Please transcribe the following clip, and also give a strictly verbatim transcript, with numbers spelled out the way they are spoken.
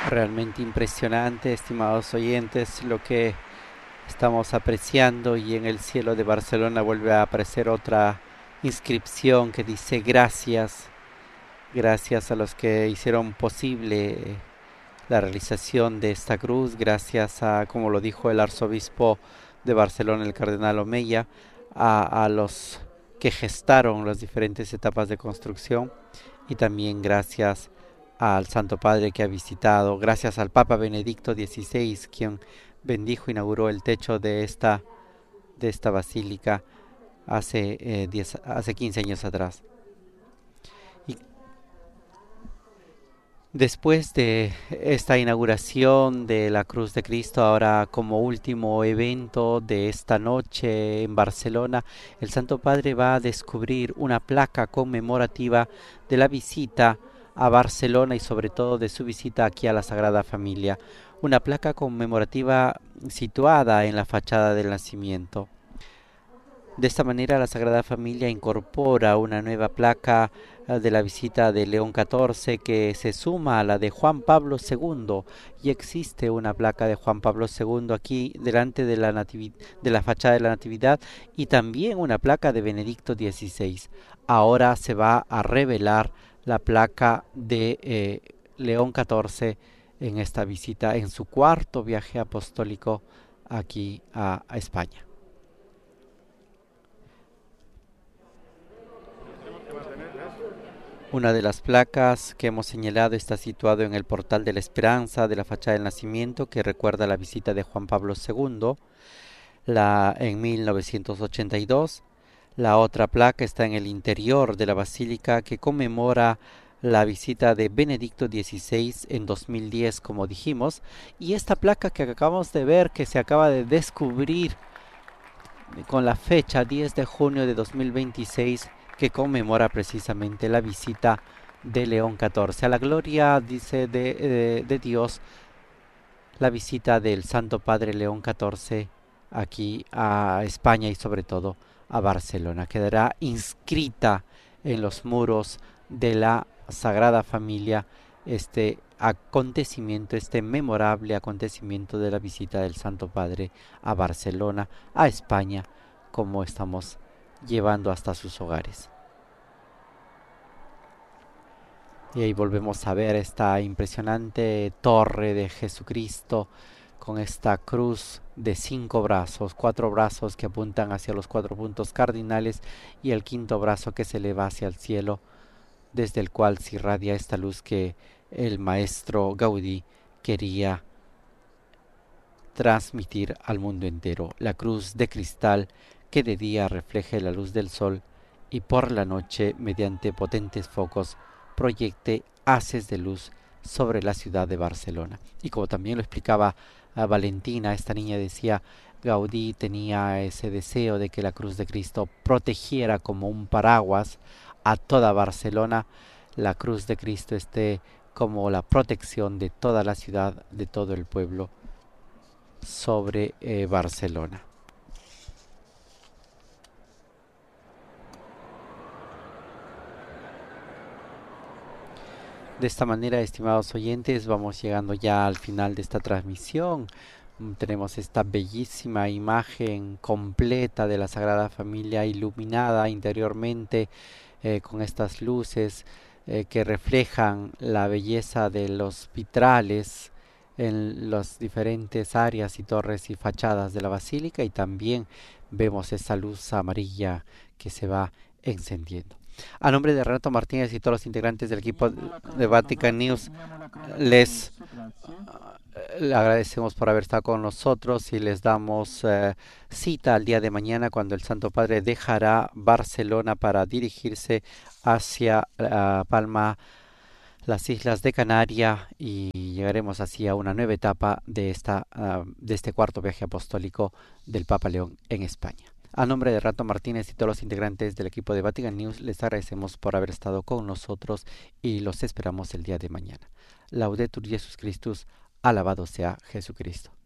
Realmente impresionante, estimados oyentes, lo que estamos apreciando, y en el cielo de Barcelona vuelve a aparecer otra inscripción que dice gracias, gracias a los que hicieron posible la realización de esta cruz, gracias a, como lo dijo el arzobispo de Barcelona, el cardenal Omeya, a, a los que gestaron las diferentes etapas de construcción, y también gracias al Santo Padre que ha visitado, gracias al Papa Benedicto dieciséis, quien bendijo, inauguró el techo de esta, de esta basílica hace, eh, diez, hace quince años atrás. Y después de esta inauguración de la Cruz de Cristo, ahora como último evento de esta noche en Barcelona, el Santo Padre va a descubrir una placa conmemorativa de la visita a Barcelona y sobre todo de su visita aquí a la Sagrada Familia. Una placa conmemorativa situada en la fachada del nacimiento. De esta manera la Sagrada Familia incorpora una nueva placa eh, de la visita de León catorce, que se suma a la de Juan Pablo segundo, y existe una placa de Juan Pablo segundo aquí delante de la, nativi- de la fachada de la Natividad, y también una placa de Benedicto dieciséis. Ahora se va a revelar la placa de eh, León catorce en esta visita, en su cuarto viaje apostólico aquí a, a España. Una de las placas que hemos señalado está situado en el portal de la Esperanza de la fachada del Nacimiento, que recuerda la visita de Juan Pablo segundo la, en mil novecientos ochenta y dos. La otra placa está en el interior de la basílica, que conmemora la visita de Benedicto dieciséis en dos mil diez, como dijimos. Y esta placa que acabamos de ver, que se acaba de descubrir con la fecha diez de junio de dos mil veintiséis, que conmemora precisamente la visita de León catorce. A la gloria, dice, de, de, de Dios, la visita del Santo Padre León catorce aquí a España y sobre todo a Barcelona. Quedará inscrita en los muros de la Sagrada Familia este acontecimiento, este memorable acontecimiento de la visita del Santo Padre a Barcelona, a España, como estamos llevando hasta sus hogares. Y ahí volvemos a ver esta impresionante torre de Jesucristo con esta cruz de cinco brazos, cuatro brazos que apuntan hacia los cuatro puntos cardinales, y el quinto brazo que se eleva hacia el cielo, desde el cual se irradia esta luz que el maestro Gaudí quería transmitir al mundo entero. La cruz de cristal que de día refleje la luz del sol y por la noche, mediante potentes focos, proyecte haces de luz sobre la ciudad de Barcelona. Y como también lo explicaba a Valentina, esta niña decía, Gaudí tenía ese deseo de que la cruz de Cristo protegiera como un paraguas a toda Barcelona. La cruz de Cristo esté como la protección de toda la ciudad, de todo el pueblo, sobre eh, Barcelona. De esta manera, estimados oyentes, vamos llegando ya al final de esta transmisión. Mm, Tenemos esta bellísima imagen completa de la Sagrada Familia iluminada interiormente eh, con estas luces eh, que reflejan la belleza de los vitrales en las diferentes áreas y torres y fachadas de la basílica, y también vemos esa luz amarilla que se va encendiendo. A nombre de Renato Martínez y todos los integrantes del equipo de Vatican News, les le agradecemos por haber estado con nosotros y les damos eh, cita al día de mañana, cuando el Santo Padre dejará Barcelona para dirigirse hacia uh, Palma, las islas de Canarias, y llegaremos así a una nueva etapa de, esta, uh, de este cuarto viaje apostólico del Papa León en España. A nombre de Renato Martínez y todos los integrantes del equipo de Vatican News, les agradecemos por haber estado con nosotros y los esperamos el día de mañana. Laudetur Jesus Christus, alabado sea Jesucristo.